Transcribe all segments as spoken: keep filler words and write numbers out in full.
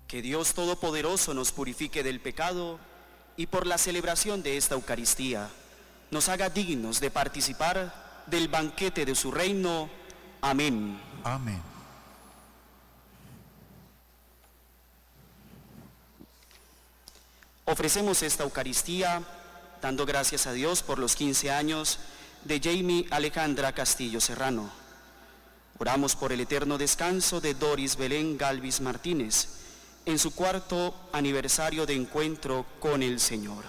Que Dios Todopoderoso nos purifique del pecado y por la celebración de esta Eucaristía nos haga dignos de participar del banquete de su reino. Amén. Amén. Ofrecemos esta Eucaristía dando gracias a Dios por los quince años de Jamie Alejandra Castillo Serrano. Oramos por el eterno descanso de Doris Belén Galvis Martínez en su cuarto aniversario de encuentro con el Señor.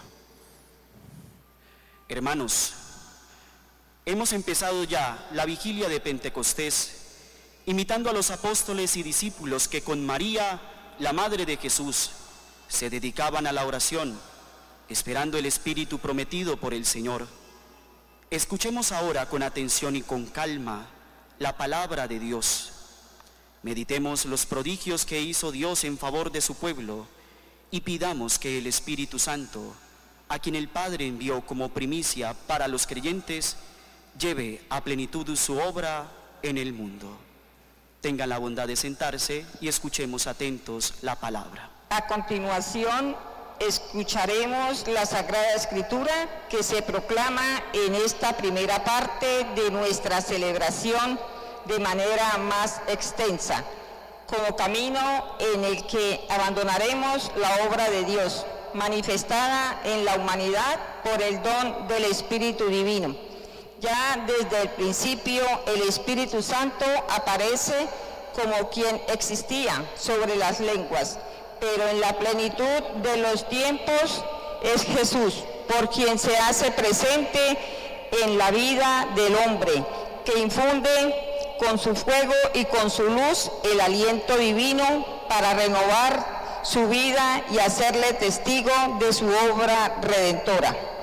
Hermanos, hemos empezado ya la vigilia de Pentecostés, imitando a los apóstoles y discípulos que con María, la Madre de Jesús, se dedicaban a la oración, esperando el Espíritu prometido por el Señor. Escuchemos ahora con atención y con calma la palabra de Dios. Meditemos los prodigios que hizo Dios en favor de su pueblo y pidamos que el Espíritu Santo, a quien el Padre envió como primicia para los creyentes, lleve a plenitud su obra en el mundo. Tengan la bondad de sentarse y escuchemos atentos la palabra. A continuación, escucharemos la Sagrada Escritura que se proclama en esta primera parte de nuestra celebración de manera más extensa, como camino en el que abandonaremos la obra de Dios, manifestada en la humanidad por el don del Espíritu Divino. Ya desde el principio el Espíritu Santo aparece como quien existía sobre las lenguas, pero en la plenitud de los tiempos es Jesús, por quien se hace presente en la vida del hombre, que infunde con su fuego y con su luz el aliento divino para renovar su vida y hacerle testigo de su obra redentora.